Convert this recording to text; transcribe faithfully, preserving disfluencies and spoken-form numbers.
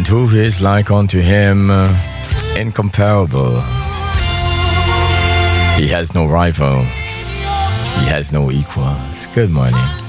And who is like unto him? Uh, incomparable. He has no rivals. He has no equals. Good morning.